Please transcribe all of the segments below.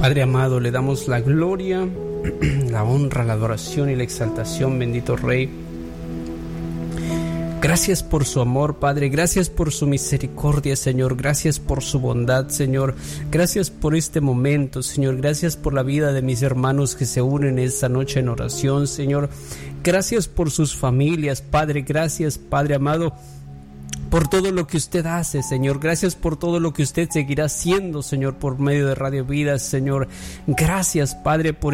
Padre amado, le damos la gloria, la honra, la adoración y la exaltación, bendito Rey. Gracias por su amor, Padre, gracias por su misericordia, Señor, gracias por su bondad, Señor, gracias por este momento, Señor, gracias por la vida de mis hermanos que se unen esta noche en oración, Señor, gracias por sus familias, Padre, gracias, Padre amado, por todo lo que usted hace, Señor. Gracias por todo lo que usted seguirá haciendo, Señor, por medio de Radio Vida, Señor. Gracias, Padre, por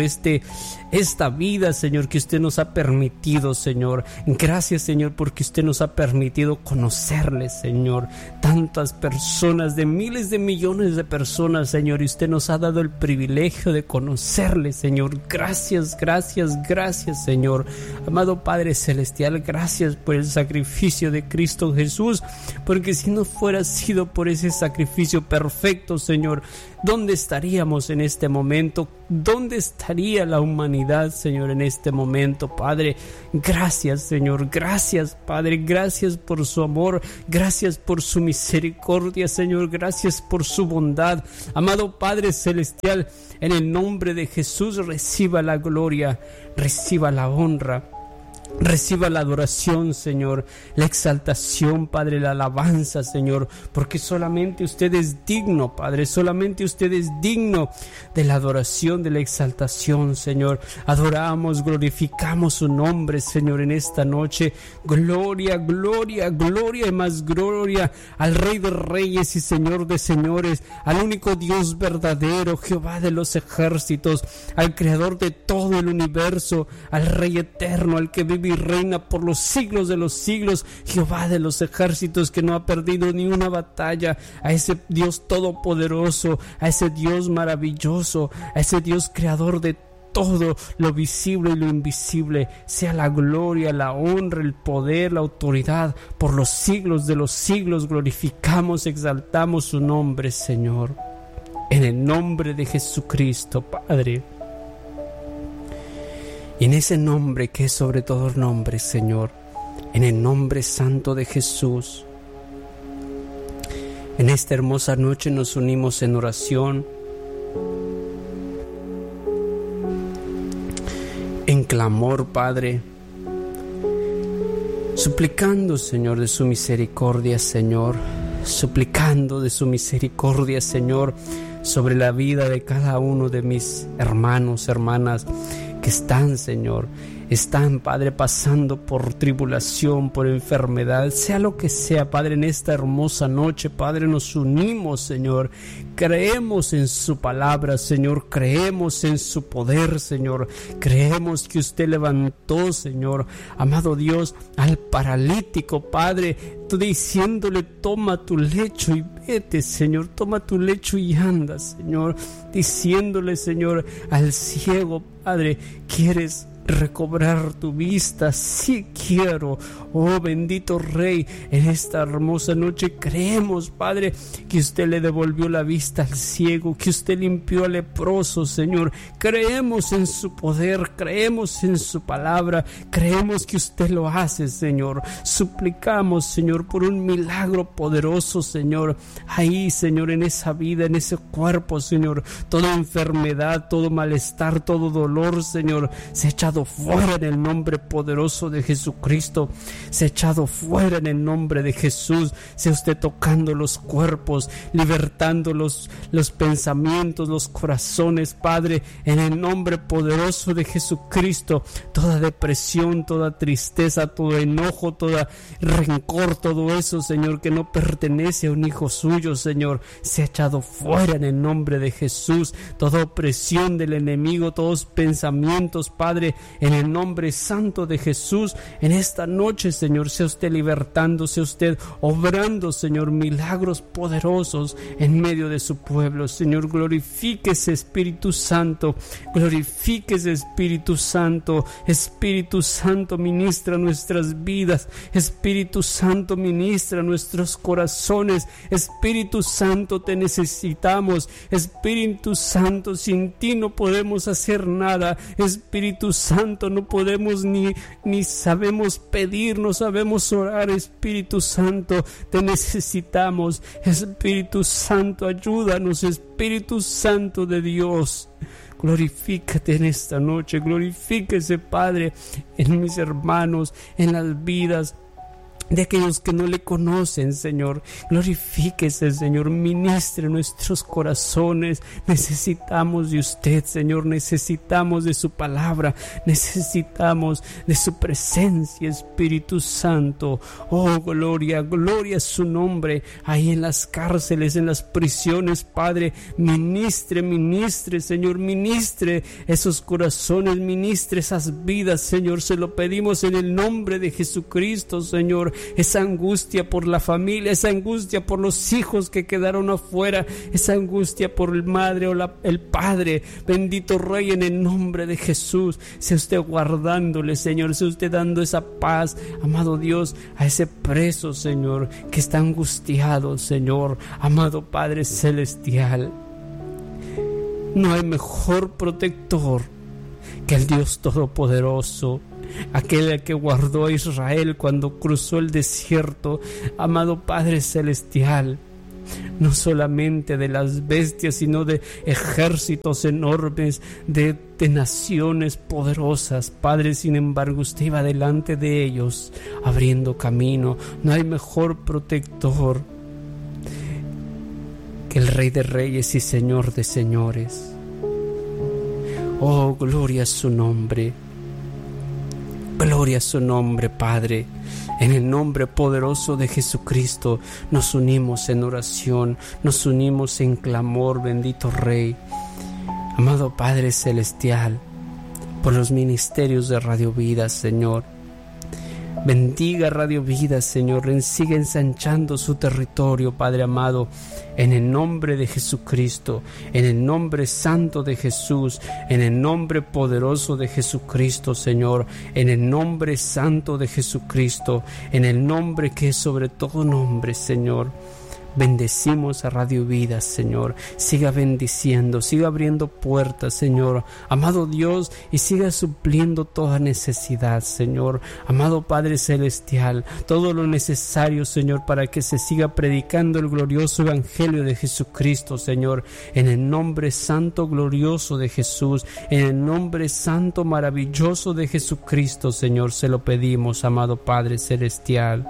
esta vida, Señor, que usted nos ha permitido, Señor. Gracias, Señor, porque usted nos ha permitido conocerle, Señor. Tantas personas, de miles de millones de personas, Señor, y usted nos ha dado el privilegio de conocerle, Señor. Gracias, gracias, gracias, Señor. Amado Padre Celestial, gracias por el sacrificio de Cristo Jesús. Porque si no fuera sido por ese sacrificio perfecto, Señor, ¿dónde estaríamos en este momento? ¿Dónde estaría la humanidad, Señor, en este momento, Padre? Gracias, Señor, gracias, Padre, gracias por su amor, gracias por su misericordia, Señor, gracias por su bondad. Amado Padre Celestial, en el nombre de Jesús, reciba la gloria, reciba la honra, reciba la adoración, Señor, la exaltación, Padre, la alabanza, Señor, porque solamente usted es digno, Padre, solamente usted es digno de la adoración, de la exaltación, Señor. Adoramos, glorificamos su nombre, Señor, en esta noche. Gloria, gloria, gloria y más gloria al Rey de Reyes y Señor de Señores, al único Dios verdadero, Jehová de los ejércitos, al Creador de todo el universo, al Rey eterno, al que vive y reina por los siglos de los siglos, Jehová de los ejércitos, que no ha perdido ni una batalla, a ese Dios todopoderoso, a ese Dios maravilloso, a ese Dios creador de todo lo visible y lo invisible, sea la gloria, la honra, el poder, la autoridad por los siglos de los siglos. Glorificamos, exaltamos su nombre, Señor, en el nombre de Jesucristo, Padre. Y en ese nombre que es sobre todo nombre, Señor, en el nombre santo de Jesús, en esta hermosa noche nos unimos en oración, en clamor, Padre, suplicando, Señor, de su misericordia, Señor, suplicando de su misericordia, Señor, sobre la vida de cada uno de mis hermanos, hermanas, que están, Señor, Padre, pasando por tribulación, por enfermedad, sea lo que sea, Padre, en esta hermosa noche, Padre, nos unimos, Señor, creemos en su palabra, Señor, creemos en su poder, Señor, creemos que usted levantó, Señor, amado Dios, al paralítico, Padre, tú diciéndole, toma tu lecho y vete, Señor, toma tu lecho y anda, Señor, diciéndole, Señor, al ciego, Padre, ¿quieres recobrar tu vista? Sí quiero. Oh bendito Rey, en esta hermosa noche creemos, Padre, que usted le devolvió la vista al ciego, que usted limpió al leproso, Señor. Creemos en su poder, creemos en su palabra, creemos que usted lo hace, Señor. Suplicamos, Señor, por un milagro poderoso, Señor, ahí, Señor, en esa vida, en ese cuerpo, Señor. Toda enfermedad, todo malestar, todo dolor, Señor, se ha echado fuera en el nombre poderoso de Jesucristo. Se ha echado fuera en el nombre de Jesús. Sea usted tocando los cuerpos, libertando los pensamientos, los corazones, Padre, en el nombre poderoso de Jesucristo. Toda depresión, toda tristeza, todo enojo, todo rencor, todo eso, Señor, que no pertenece a un hijo suyo, Señor, se ha echado fuera en el nombre de Jesús. Toda opresión del enemigo, todos pensamientos, Padre, en el nombre santo de Jesús, en esta noche, Señor, sea usted libertando, sea usted obrando, Señor, milagros poderosos en medio de su pueblo. Señor, glorifíquese, Espíritu Santo, glorifíquese, Espíritu Santo. Espíritu Santo, ministra nuestras vidas. Espíritu Santo, ministra nuestros corazones. Espíritu Santo, te necesitamos. Espíritu Santo, sin ti no podemos hacer nada. Espíritu Santo, Santo, no podemos ni sabemos pedir, no sabemos orar. Espíritu Santo, te necesitamos. Espíritu Santo, ayúdanos. Espíritu Santo de Dios, glorifícate en esta noche, glorifíquese, Padre, en mis hermanos, en las vidas de aquellos que no le conocen, Señor. Glorifíquese, Señor, ministre nuestros corazones. Necesitamos de usted, Señor, necesitamos de su palabra, necesitamos de su presencia, Espíritu Santo. Oh, gloria, gloria a su nombre, ahí en las cárceles, en las prisiones, Padre. Ministre, Señor, ministre esos corazones, ministre esas vidas, Señor. Se lo pedimos en el nombre de Jesucristo, Señor. Esa angustia por la familia, esa angustia por los hijos que quedaron afuera, esa angustia por el madre o el padre, bendito Rey, en el nombre de Jesús, sea usted guardándole, Señor, sea usted dando esa paz, amado Dios, a ese preso, Señor, que está angustiado, Señor, amado Padre Celestial. No hay mejor protector que el Dios Todopoderoso, aquel que guardó a Israel cuando cruzó el desierto, amado Padre Celestial, no solamente de las bestias, sino de ejércitos enormes, de naciones poderosas, Padre. Sin embargo, usted iba delante de ellos, abriendo camino. No hay mejor protector que el Rey de Reyes y Señor de Señores. Oh, gloria a su nombre. Gloria a su nombre, Padre. En el nombre poderoso de Jesucristo nos unimos en oración, nos unimos en clamor, bendito Rey. Amado Padre Celestial, por los ministerios de Radio Vida, Señor. Bendiga Radio Vida, Señor. Sigue ensanchando su territorio, Padre amado, en el nombre de Jesucristo, en el nombre santo de Jesús, en el nombre poderoso de Jesucristo, Señor, en el nombre santo de Jesucristo, en el nombre que es sobre todo nombre, Señor. Bendecimos a Radio Vida, Señor. Siga bendiciendo, siga abriendo puertas, Señor, amado Dios, y siga supliendo toda necesidad, Señor, amado Padre Celestial, todo lo necesario, Señor, para que se siga predicando el glorioso Evangelio de Jesucristo, Señor, en el nombre santo glorioso de Jesús, en el nombre santo maravilloso de Jesucristo, Señor, se lo pedimos, amado Padre Celestial.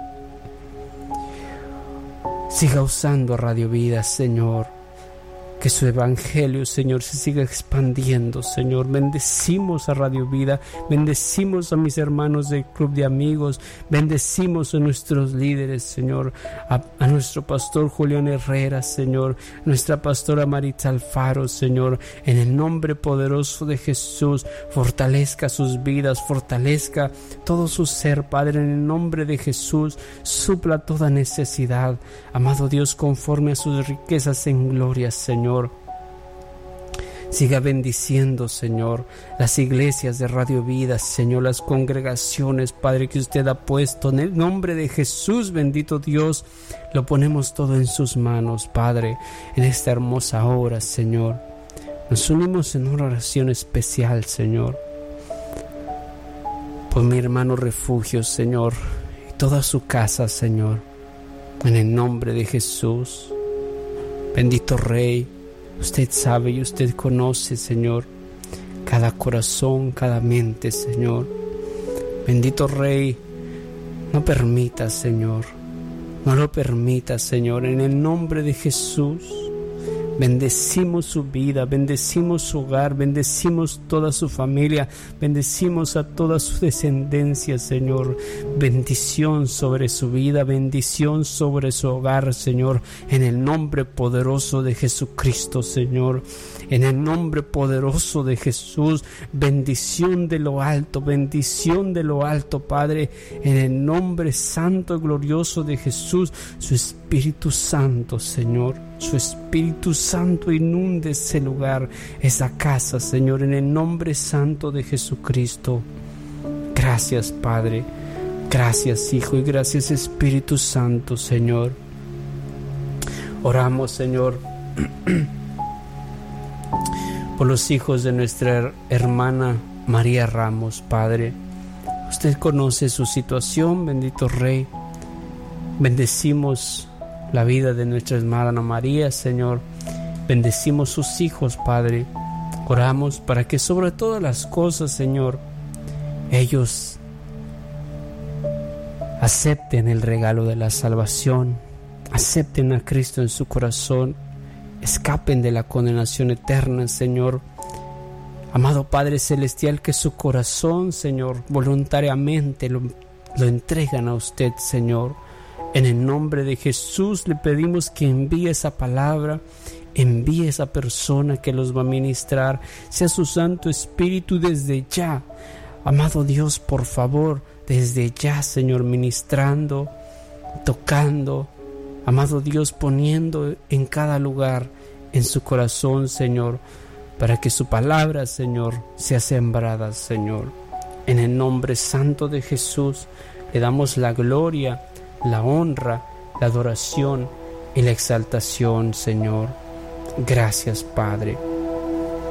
Siga usando a Radio Vida, Señor. Que su evangelio, Señor, se siga expandiendo, Señor. Bendecimos a Radio Vida, bendecimos a mis hermanos del Club de Amigos, bendecimos a nuestros líderes, Señor, a nuestro pastor Julián Herrera, Señor, nuestra pastora Maritza Alfaro, Señor, en el nombre poderoso de Jesús. Fortalezca sus vidas, fortalezca todo su ser, Padre, en el nombre de Jesús. Supla toda necesidad, amado Dios, conforme a sus riquezas en gloria, Señor. Siga bendiciendo, Señor, las iglesias de Radio Vida, Señor, las congregaciones, Padre, que usted ha puesto. En el nombre de Jesús, bendito Dios, lo ponemos todo en sus manos, Padre, en esta hermosa hora, Señor. Nos unimos en una oración especial, Señor, por mi hermano Refugio, Señor, y toda su casa, Señor, en el nombre de Jesús. Bendito Rey, usted sabe y usted conoce, Señor, cada corazón, cada mente, Señor. Bendito Rey, no permita, Señor, no lo permita, Señor, en el nombre de Jesús. Bendecimos su vida, bendecimos su hogar, bendecimos toda su familia, bendecimos a toda su descendencia, Señor. Bendición sobre su vida, bendición sobre su hogar, Señor, en el nombre poderoso de Jesucristo, Señor. En el nombre poderoso de Jesús, bendición de lo alto, Padre, en el nombre santo y glorioso de Jesús. Su Espíritu Santo, Señor, su Espíritu Santo inunde ese lugar, esa casa, Señor, en el nombre santo de Jesucristo. Gracias, Padre, gracias, Hijo, y gracias, Espíritu Santo, Señor. Oramos, Señor, por los hijos de nuestra hermana María Ramos, Padre. Usted conoce su situación, bendito Rey. Bendecimos la vida de nuestra hermana María, Señor. Bendecimos sus hijos, Padre. Oramos para que sobre todas las cosas, Señor, ellos acepten el regalo de la salvación, acepten a Cristo en su corazón, escapen de la condenación eterna, Señor. Amado Padre Celestial, que su corazón, Señor, voluntariamente lo entregan a usted, Señor. En el nombre de Jesús le pedimos que envíe esa palabra, envíe esa persona que los va a ministrar, sea su Santo Espíritu desde ya. Amado Dios, por favor, desde ya, Señor, ministrando, tocando, amado Dios, poniendo en cada lugar en su corazón, Señor, para que su palabra, Señor, sea sembrada, Señor. En el nombre santo de Jesús le damos la gloria, la honra, la adoración y la exaltación, Señor. Gracias, Padre.